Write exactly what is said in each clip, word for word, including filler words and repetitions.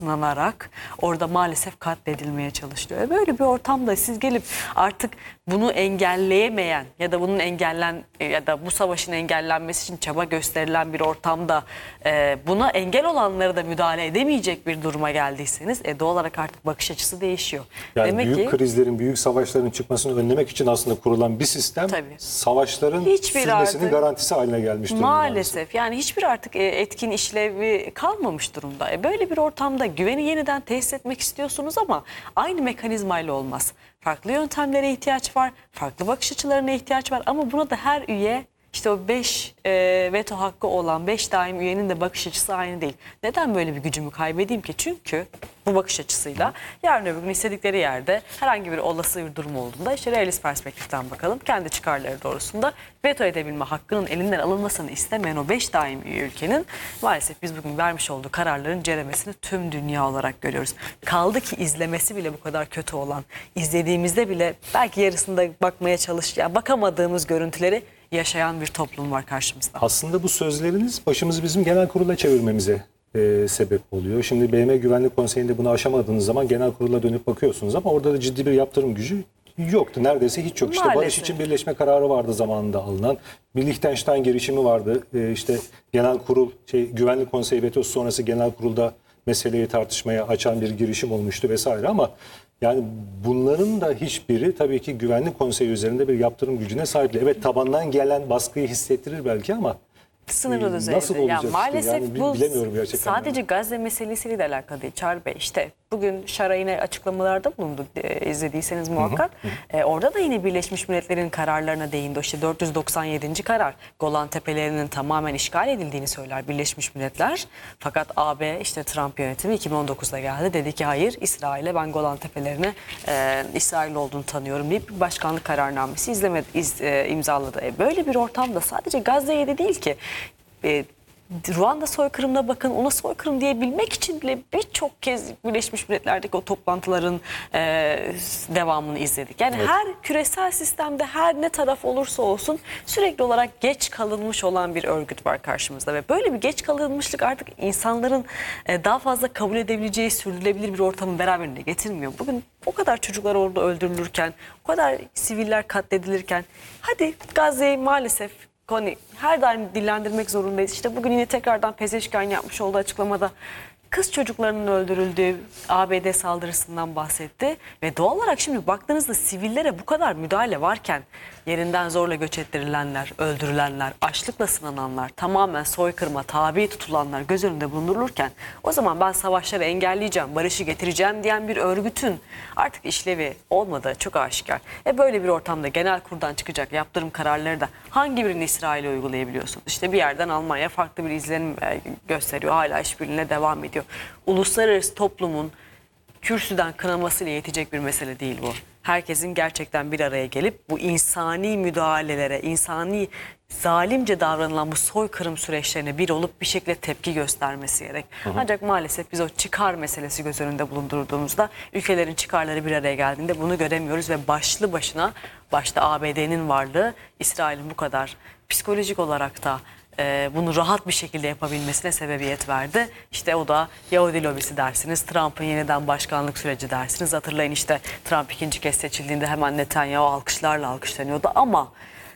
sınanarak orada maalesef katledilmeye çalışılıyor. Böyle bir ortamda siz gelip artık bunu engelleyemeyen ya da bunun engellen ya da bu savaşın engellenmesi için çaba gösterilen bir ortamda e, buna engel olanları da müdahale edemeyecek bir duruma geldiyseniz e, doğal olarak artık bakış açısı değişiyor. Yani Demek büyük ki, krizlerin, büyük savaşların çıkmasını önlemek için aslında kurulan bir sistem Tabii. savaşların Hiçbir sürmesinin artık- garantisi haline gelmiş durumda. maalesef yani hiçbir artık e, etkin işlevi kalmamış durumda. E, böyle bir ortamda güveni yeniden tesis etmek istiyorsunuz ama aynı mekanizmayla olmaz. Farklı yöntemlere ihtiyaç var, farklı bakış açılarına ihtiyaç var ama buna da her üye işte o beş e, veto hakkı olan beş daim üyenin de bakış açısı aynı değil. Neden böyle bir gücümü kaybedeyim ki? Çünkü bu bakış açısıyla yarın öbür gün istedikleri yerde herhangi bir olası bir durum olduğunda işte realist perspektiften bakalım. Kendi çıkarları doğrusunda veto edebilme hakkının elinden alınmasını istemeyen o beş daim üye ülkenin maalesef biz bugün vermiş olduğu kararların ceremesini tüm dünya olarak görüyoruz. Kaldı ki izlemesi bile bu kadar kötü olan, izlediğimizde bile belki yarısında bakmaya çalış, yani bakamadığımız görüntüleri yaşayan bir toplum var karşımızda. Aslında bu sözleriniz başımızı bizim genel kurula çevirmemize e, sebep oluyor. Şimdi B M Güvenlik Konseyi'nde bunu aşamadığınız zaman genel kurula dönüp bakıyorsunuz ama orada da ciddi bir yaptırım gücü yoktu. Neredeyse hiç yok. İşte Maalesef. barış için birleşme kararı vardı zamanında alınan. Bir Liechtenstein girişimi vardı. E, işte genel kurul, şey, Güvenlik Konseyi vetosu sonrası genel kurulda meseleyi tartışmaya açan bir girişim olmuştu vesaire ama yani bunların da hiçbiri tabii ki Güvenlik Konseyi üzerinde bir yaptırım gücüne sahip değil. Evet, tabandan gelen baskıyı hissettirir belki ama Sınırlı e, düzeyde. nasıl olacak Yani işte? maalesef Yani bu bilemiyorum gerçekten. sadece yani. Gazze meselesiyle de alakalı değil Çağrı Bey. İşte bugün Şara yine açıklamalarda bulundu, e, izlediyseniz muhakkak. Hı hı, hı. E, orada da yine Birleşmiş Milletler'in kararlarına değindi. İşte dört yüz doksan yedinci karar Golan Tepelerinin tamamen işgal edildiğini söyler Birleşmiş Milletler. Fakat A B işte Trump yönetimi iki bin on dokuzda geldi. Dedi ki hayır, İsrail'e ben Golan Tepelerini e, İsrail olduğunu tanıyorum deyip bir başkanlık kararnamesi izlemedi, iz, e, imzaladı. E, böyle bir ortamda sadece Gazze'ye de değil ki e, Ruanda soykırımına bakın, ona soykırım diyebilmek için bile birçok kez Birleşmiş Milletler'deki o toplantıların e, devamını izledik. Yani evet, her küresel sistemde her ne taraf olursa olsun sürekli olarak geç kalınmış olan bir örgüt var karşımızda. Ve böyle bir geç kalınmışlık artık insanların e, daha fazla kabul edebileceği sürdürülebilir bir ortamın beraberinde getirmiyor. Bugün o kadar çocuklar orada öldürülürken, o kadar siviller katledilirken hadi Gazze'yi maalesef Koni her daim dillendirmek zorundayız. İşte bugün yine tekrardan Pezeşkan yapmış olduğu açıklamada kız çocuklarının öldürüldüğü A B D saldırısından bahsetti. Ve doğal olarak şimdi baktığınızda sivillere bu kadar müdahale varken yerinden zorla göç ettirilenler, öldürülenler, açlıkla sınananlar, tamamen soykırıma tabi tutulanlar göz önünde bulundurulurken o zaman ben savaşları engelleyeceğim, barışı getireceğim diyen bir örgütün artık işlevi olmadığı çok aşikar. E böyle bir ortamda genel kuruldan çıkacak yaptırım kararları da hangi birini İsrail'e uygulayabiliyorsunuz? İşte bir yerden Almanya farklı bir izlenim gösteriyor, hala işbirliğine devam ediyor. Uluslararası toplumun kürsüden kınamasıyla yetecek bir mesele değil bu. Herkesin gerçekten bir araya gelip bu insani müdahalelere, insani zalimce davranılan bu soykırım süreçlerine bir olup bir şekilde tepki göstermesi gerek. Hı hı. Ancak maalesef biz o çıkar meselesi göz önünde bulundurduğumuzda ülkelerin çıkarları bir araya geldiğinde bunu göremiyoruz ve başlı başına başta A B D'nin varlığı İsrail'in bu kadar psikolojik olarak da bunu rahat bir şekilde yapabilmesine sebebiyet verdi. İşte o da Yahudi lobisi dersiniz, Trump'ın yeniden başkanlık süreci dersiniz. Hatırlayın işte Trump ikinci kez seçildiğinde hemen Netanyahu alkışlarla alkışlanıyordu ama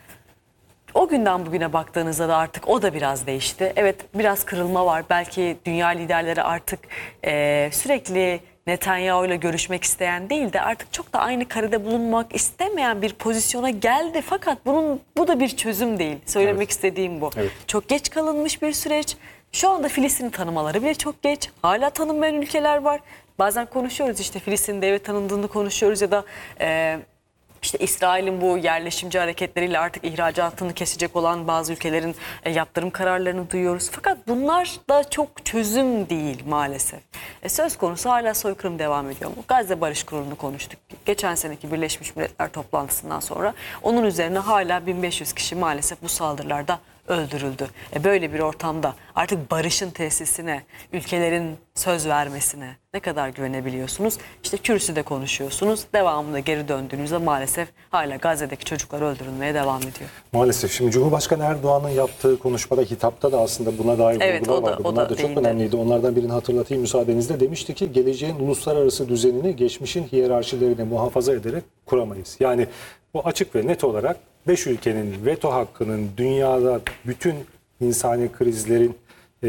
o günden bugüne baktığınızda da artık o da biraz değişti. Evet, biraz kırılma var. Belki dünya liderleri artık e, sürekli Netanyahu ile görüşmek isteyen değil de artık çok da aynı karede bulunmak istemeyen bir pozisyona geldi. Fakat bunun bu da bir çözüm değil. Söylemek evet. istediğim bu. Evet. Çok geç kalınmış bir süreç. Şu anda Filistin'i tanımaları bile çok geç. Hala tanınmayan ülkeler var. Bazen konuşuyoruz işte Filistin devlet tanındığını konuşuyoruz ya da E, İşte İsrail'in bu yerleşimci hareketleriyle artık ihracatını kesecek olan bazı ülkelerin e, yaptırım kararlarını duyuyoruz. Fakat bunlar da çok çözüm değil maalesef. E, söz konusu hala soykırım devam ediyor mu? Gazze Barış Kurulu'nu konuştuk. Geçen seneki Birleşmiş Milletler toplantısından sonra onun üzerine hala bin beş yüz kişi maalesef bu saldırılarda öldürüldü. E böyle bir ortamda artık barışın tesisine, ülkelerin söz vermesine ne kadar güvenebiliyorsunuz? İşte kürsüde konuşuyorsunuz. Devamında geri döndüğünüzde maalesef hala Gazze'deki çocuklar öldürülmeye devam ediyor. Maalesef. Şimdi Cumhurbaşkanı Erdoğan'ın yaptığı konuşmada, hitapta da aslında buna dair Evet, vurgular o da- vardı. o Bunlar da da çok değindi. önemliydi. Onlardan birini hatırlatayım müsaadenizle. Demişti ki geleceğin uluslararası düzenini geçmişin hiyerarşilerini muhafaza ederek kuramayız. Yani bu açık ve net olarak beş ülkenin veto hakkının dünyada bütün insani krizlerin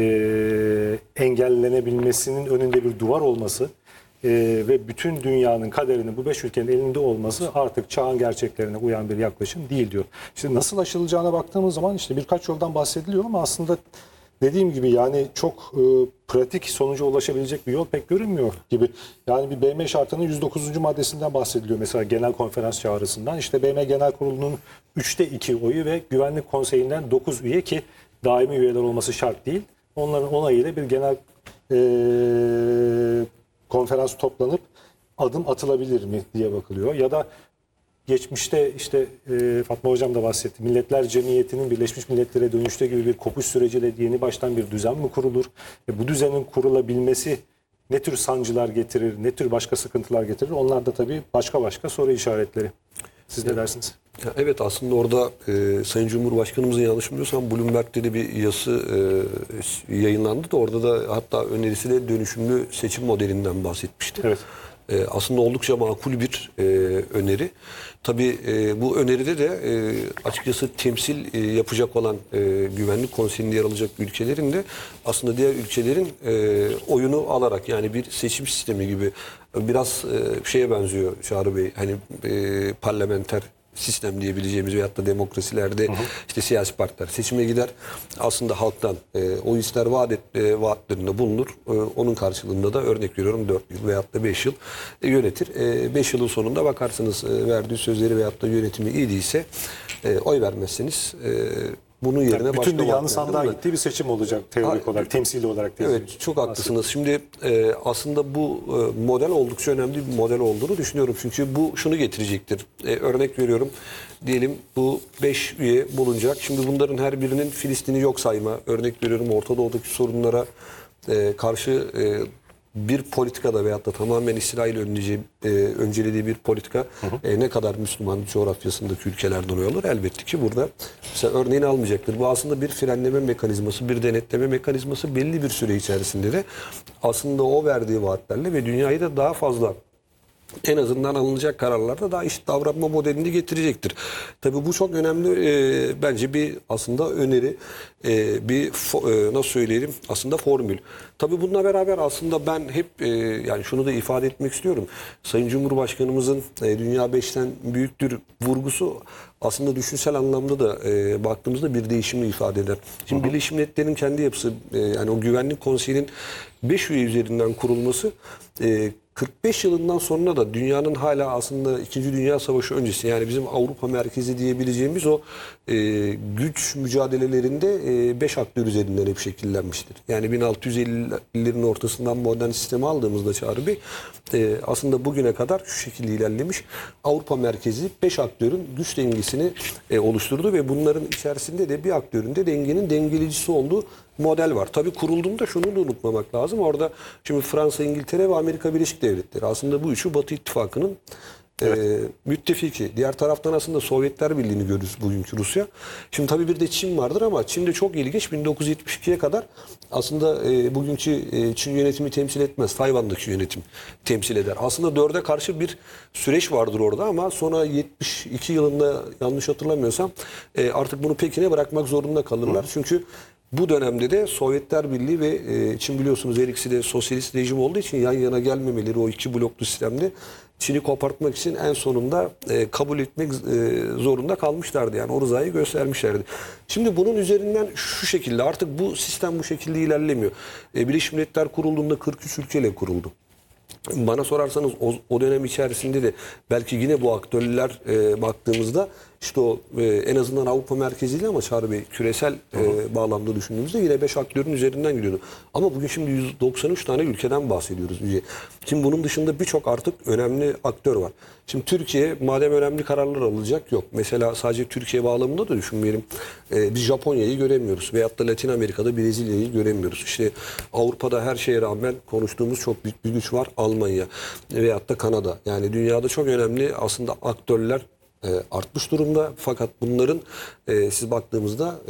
e, engellenebilmesinin önünde bir duvar olması e, ve bütün dünyanın kaderinin bu beş ülkenin elinde olması artık çağın gerçeklerine uyan bir yaklaşım değil diyor. İşte nasıl aşılacağına baktığımız zaman işte birkaç yoldan bahsediliyor ama aslında dediğim gibi yani çok e, pratik sonuca ulaşabilecek bir yol pek görünmüyor gibi. Yani bir B M şartının yüz dokuzuncu maddesinden bahsediliyor mesela genel konferans çağrısından. İşte B M Genel Kurulu'nun üçte iki oyu ve Güvenlik Konseyi'nden dokuz üye ki daimi üyeler olması şart değil. Onların onayıyla bir genel e, konferans toplanıp adım atılabilir mi diye bakılıyor. Ya da geçmişte işte e, Fatma Hocam da bahsetti. Milletler Cemiyeti'nin Birleşmiş Milletler'e dönüşte gibi bir kopuş süreciyle yeni baştan bir düzen mi kurulur? E, bu düzenin kurulabilmesi ne tür sancılar getirir, ne tür başka sıkıntılar getirir? Onlar da tabii başka başka soru işaretleri. Siz ne dersiniz? Ya evet, aslında orada e, Sayın Cumhurbaşkanımızın, yanlış bilmiyorsam Bloomberg'de de bir yazısı e, yayınlandı da orada da hatta önerisiyle dönüşümlü seçim modelinden bahsetmişti. Evet. E, aslında oldukça makul bir e, öneri. Tabii e, bu öneride de e, açıkçası temsil e, yapacak olan e, Güvenlik Konseyi'nde yer alacak ülkelerin de aslında diğer ülkelerin e, oyunu alarak, yani bir seçim sistemi gibi biraz e, şeye benziyor Çağrı Bey. Hani e, parlamenter sistem diyebileceğimiz veyahut da demokrasilerde hı hı. işte siyasi partiler seçime gider. Aslında halktan e, o ister vaat et, e, vaatlerinde bulunur. E, onun karşılığında da örnek veriyorum dört yıl veyahut da beş yıl e, yönetir. beş yılın sonunda bakarsınız e, verdiği sözleri veyahut da yönetimi iyi değilse e, oy vermezseniz e, bunun yerine Yani başka bütün dünyanın vaatler, sandığa değil mi? gittiği bir seçim olacak teorik Ha, olarak, temsili olarak. Değil mi? Evet, çok haklısınız. Şimdi e, aslında bu e, model oldukça önemli bir model olduğunu düşünüyorum. Çünkü bu şunu getirecektir. E, örnek veriyorum. Diyelim bu beş üye bulunacak. Şimdi bunların her birinin Filistin'i yok sayma, örnek veriyorum Orta Doğu'daki sorunlara e, karşı e, bir politikada veyahut da tamamen İsrail önleyeceği, e, öncelediği bir politika hı hı. E, ne kadar Müslüman coğrafyasındaki ülkelerden oy alır? Elbette ki burada mesela örneğini almayacaktır. Bu aslında bir frenleme mekanizması, bir denetleme mekanizması, belli bir süre içerisinde de aslında o verdiği vaatlerle ve dünyayı da daha fazla, en azından alınacak kararlarda daha eşit davranma modelini getirecektir. Tabii bu çok önemli e, bence bir aslında öneri, e, bir fo, e, nasıl söyleyelim aslında formül. Tabii bununla beraber aslında ben hep e, yani şunu da ifade etmek istiyorum. Sayın Cumhurbaşkanımızın e, dünya beşten büyüktür vurgusu aslında düşünsel anlamda da e, baktığımızda bir değişimi ifade eder. Şimdi hı hı. Birleşmiş Milletler'in kendi yapısı e, yani o Güvenlik Konseyi'nin beş üye üzerinden kurulması e, kırk beş yılından sonra da dünyanın hala aslında İkinci Dünya Savaşı öncesi, yani bizim Avrupa merkezi diyebileceğimiz o e, güç mücadelelerinde e, beş aktör üzerinden hep şekillenmiştir. Yani bin altı yüz ellilerin ortasından modern sistemi aldığımızda Çağrı Bey e, aslında bugüne kadar şu şekilde ilerlemiş. Avrupa merkezi beş aktörün güç dengesini e, oluşturdu ve bunların içerisinde de bir aktörün de dengenin dengelecisi olduğu model var. Tabii kurulduğunda şunu da unutmamak lazım. Orada şimdi Fransa, İngiltere ve Amerika Birleşik Devletleri aslında bu üçü Batı İttifakı'nın evet. e, müttefiki. Diğer taraftan aslında Sovyetler Birliği'ni görürüz bugünkü Rusya. Şimdi tabii bir de Çin vardır ama Çin de çok ilginç. bin dokuz yüz yetmiş ikiye kadar aslında e, bugünkü e, Çin yönetimi temsil etmez. Tayvan'daki yönetim temsil eder. Aslında dörde karşı bir süreç vardır orada ama sonra yetmiş iki yılında yanlış hatırlamıyorsam e, artık bunu Pekin'e bırakmak zorunda kalırlar. Hı. Çünkü bu dönemde de Sovyetler Birliği ve e, Çin biliyorsunuz her ikisi de sosyalist rejim olduğu için yan yana gelmemeleri o iki bloklu sistemde Çin'i kopartmak için en sonunda e, kabul etmek e, zorunda kalmışlardı. Yani o rızayı göstermişlerdi. Şimdi bunun üzerinden şu şekilde artık bu sistem bu şekilde ilerlemiyor. E, Birleşmiş Milletler kurulduğunda kırk üç ülkeyle kuruldu. Bana sorarsanız o, o dönem içerisinde de belki yine bu aktörler e, baktığımızda işte o e, en azından Avrupa merkezli ama Çağrı Bey küresel e, bağlamda düşündüğümüzde yine beş aktörün üzerinden gidiyordu. Ama bugün şimdi yüz doksan üç tane ülkeden bahsediyoruz. Şimdi bunun dışında birçok artık önemli aktör var. Şimdi Türkiye madem önemli kararlar alacak yok. Mesela sadece Türkiye bağlamında da düşünmeyelim. Ee, biz Japonya'yı göremiyoruz. Veyahut da Latin Amerika'da Brezilya'yı göremiyoruz. İşte Avrupa'da her şeye rağmen konuştuğumuz çok büyük bir güç var. Almanya veyahut da Kanada. Yani dünyada çok önemli aslında aktörler e, artmış durumda. Fakat bunların e, siz baktığımızda e,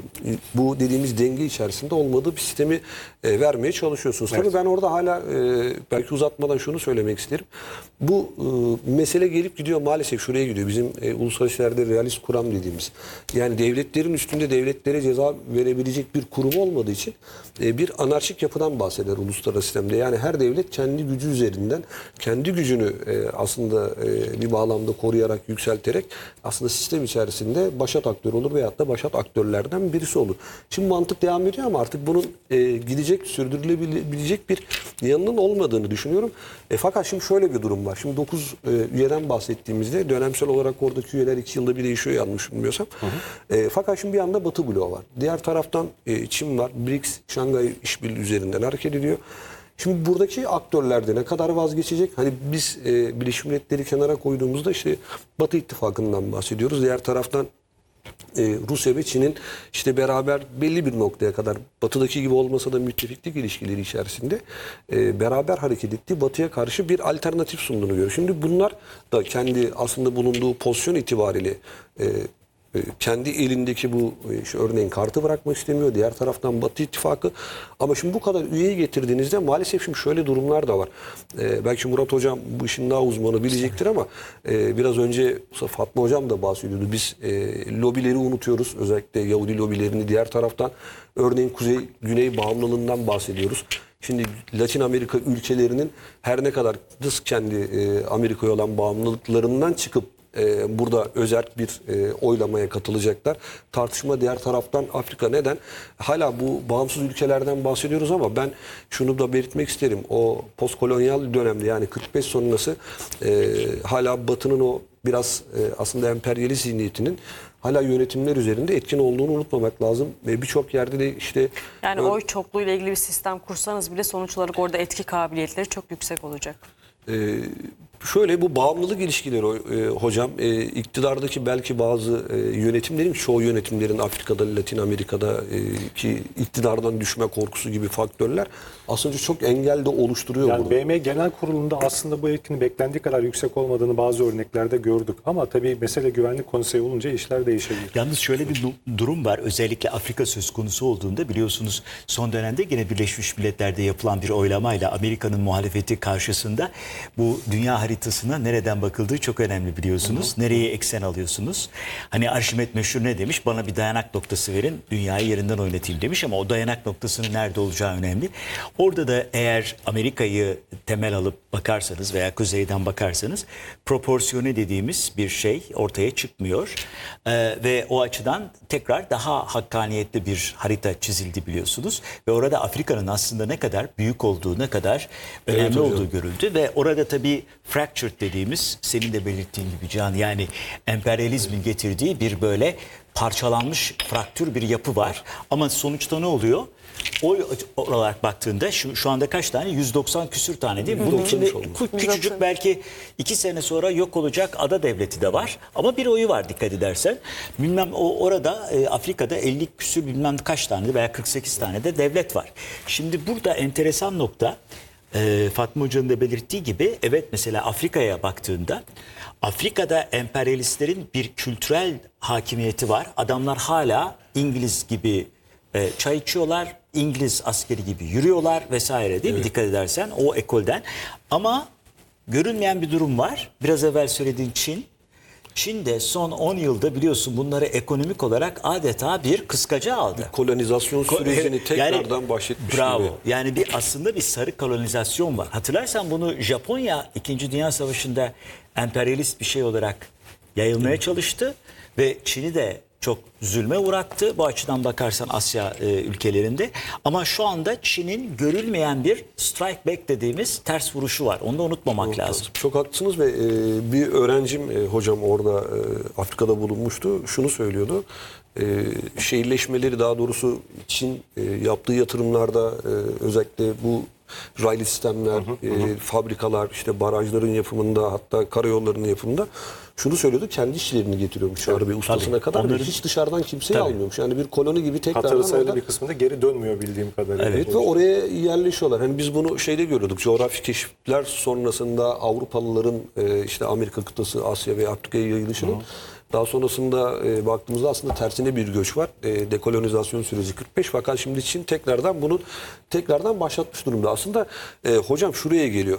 bu dediğimiz denge içerisinde olmadığı bir sistemi e, vermeye çalışıyorsunuz. Evet. Tabii ben orada hala e, belki uzatmadan şunu söylemek isterim. Bu e, mesele gelip gidiyor maalesef şuraya gidiyor. Bizim e, uluslararası ilişkilerde realist kuram dediğimiz. Yani devletlerin üstünde devletlere ceza verebilecek bir kurum olmadığı için e, bir anarşik yapıdan bahseder uluslararası sistemde. Yani her devlet kendi gücü üzerinden kendi gücünü e, aslında e, bir bağlamda koruyarak, yükselterek aslında sistem içerisinde başat aktör olur veyahut da başat aktörlerden birisi olur. Şimdi mantık devam ediyor ama artık bunun e, gidecek, sürdürülebilecek bir yanının olmadığını düşünüyorum. E, fakat şimdi şöyle bir durum var. Şimdi dokuz e, üyeden bahsettiğimizde dönemsel olarak oradaki üyeler iki yılda bir değişiyor yanlış bilmiyorsam. Hı hı. E, fakat şimdi bir yanda Batı bloğu var. Diğer taraftan e, Çin var. B R I C S, Şangay İşbirliği üzerinden hareket ediyor. Şimdi buradaki aktörler de ne kadar vazgeçecek? Hani biz e, Birleşmiş Milletleri kenara koyduğumuzda işte Batı İttifakı'ndan bahsediyoruz. Diğer taraftan e, Rusya ve Çin'in işte beraber belli bir noktaya kadar Batı'daki gibi olmasa da müttefiklik ilişkileri içerisinde e, beraber hareket ettiği Batı'ya karşı bir alternatif sunduğunu görüyoruz. Şimdi bunlar da kendi aslında bulunduğu pozisyon itibariyle e, kendi elindeki bu işte örneğin kartı bırakmak istemiyor. Diğer taraftan Batı İttifakı. Ama şimdi bu kadar üyeyi getirdiğinizde maalesef şimdi şöyle durumlar da var. Ee, belki Murat Hocam bu işin daha uzmanı bilecektir ama e, biraz önce Fatma Hocam da bahsediyordu. Biz e, lobileri unutuyoruz. Özellikle Yahudi lobilerini. Diğer taraftan örneğin Kuzey-Güney bağımlılığından bahsediyoruz. Şimdi Latin Amerika ülkelerinin her ne kadar dış kendi e, Amerika'ya olan bağımlılıklarından çıkıp Ee, burada özerk bir e, oylamaya katılacaklar. Tartışma diğer taraftan Afrika. Neden? Hala bu bağımsız ülkelerden bahsediyoruz ama ben şunu da belirtmek isterim. O postkolonyal dönemde yani kırk beş sonrası e, hala Batı'nın o biraz e, aslında emperyalist zihniyetinin hala yönetimler üzerinde etkin olduğunu unutmamak lazım. Ve birçok yerde de işte... Yani oy çokluğu ile ilgili bir sistem kursanız bile sonuç olarak orada etki kabiliyetleri çok yüksek olacak. Ee, şöyle bu bağımlılık ilişkileri e, hocam e, iktidardaki belki bazı e, yönetimlerin çoğu yönetimlerin Afrika'da, Latin Amerika'da e, ki iktidardan düşme korkusu gibi faktörler aslında çok engel de oluşturuyor Yani burada. B M Genel Kurulu'nda aslında bu etkinin beklendiği kadar yüksek olmadığını bazı örneklerde gördük. Ama tabii mesele Güvenlik Konseyi olunca işler değişebilir. Yalnız şöyle bir du- durum var. Özellikle Afrika söz konusu olduğunda biliyorsunuz son dönemde yine Birleşmiş Milletler'de yapılan bir oylamayla Amerika'nın muhalefeti karşısında bu dünya haritasına nereden bakıldığı çok önemli biliyorsunuz. Hı hı. Nereye eksen alıyorsunuz? Hani Arşimet meşhur ne demiş? Bana bir dayanak noktası verin, dünyayı yerinden oynatayım demiş ama o dayanak noktasının nerede olacağı önemli. Orada da eğer Amerika'yı temel alıp bakarsanız veya kuzeyden bakarsanız proporsiyone dediğimiz bir şey ortaya çıkmıyor. Ee, ve o açıdan tekrar daha hakkaniyetli bir harita çizildi biliyorsunuz. Ve orada Afrika'nın aslında ne kadar büyük olduğu, ne kadar önemli Evet, hocam. olduğu görüldü. Ve orada tabii fractured dediğimiz senin de belirttiğin gibi Can yani emperyalizmin getirdiği bir böyle parçalanmış fraktür bir yapı var. Ama sonuçta ne oluyor? Oy olarak baktığında şu, şu anda kaç tane? yüz doksan küsür tane değil mi? Bunun içinde kü- küçücük belki iki sene sonra yok olacak ada devleti de var. Ama bir oyu var dikkat edersen. Bilmem o orada e, Afrika'da elli küsür bilmem kaç tane veya kırk sekiz tane de devlet var. Şimdi burada enteresan nokta e, Fatma Hoca'nın da belirttiği gibi evet mesela Afrika'ya baktığında Afrika'da emperyalistlerin bir kültürel hakimiyeti var. Adamlar hala İngiliz gibi e, çay içiyorlar, İngiliz askeri gibi yürüyorlar vesaire değil mi? Evet. Dikkat edersen o ekolden. Ama görünmeyen bir durum var. Biraz evvel söylediğin Çin. Çin de son on yılda biliyorsun bunları ekonomik olarak adeta bir kıskaca aldı. Bir kolonizasyon sürecini tekrardan yani, başlatmış bravo. gibi. Yani bir aslında bir sarı kolonizasyon var. Hatırlarsan bunu Japonya İkinci Dünya Savaşı'nda emperyalist bir şey olarak yayılmaya çalıştı ve Çin'i de çok zulme uğrattı. Bu açıdan bakarsan Asya e, ülkelerinde. Ama şu anda Çin'in görülmeyen bir strike back dediğimiz ters vuruşu var. Onu da unutmamak lazım. Çok haklısınız ve e, bir öğrencim e, hocam orada e, Afrika'da bulunmuştu. Şunu söylüyordu. E, şehirleşmeleri daha doğrusu Çin e, yaptığı yatırımlarda e, özellikle bu raylı sistemler, e, fabrikalar, işte barajların yapımında hatta karayollarının yapımında şunu söylüyordu, kendi işçilerini getiriyormuş harbi ustasına kadar. Onların- Hiç dışarıdan kimseyi Tabii. almıyormuş. Yani bir koloni gibi tekrardan Hatırı sayılı orada- bir kısmında geri dönmüyor bildiğim kadarıyla. Evet ve oraya yerleşiyorlar. Hani biz bunu şeyde görüyorduk. Coğrafi keşifler sonrasında Avrupalıların e, işte Amerika kıtası, Asya ve Afrika'ya yayılışının daha sonrasında e, baktığımızda aslında tersine bir göç var. E, dekolonizasyon süreci kırk beş, fakat şimdi Çin tekrardan bunu tekrardan başlatmış durumda. Aslında e, hocam şuraya geliyor.